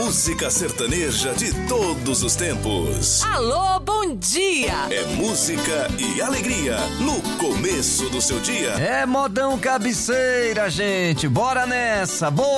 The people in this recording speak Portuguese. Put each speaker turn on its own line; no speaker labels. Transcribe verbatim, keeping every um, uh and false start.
música sertaneja de todos os tempos.
Alô, bom dia!
É música e alegria no começo do seu dia.
É modão cabeceira, gente. Bora nessa. Boa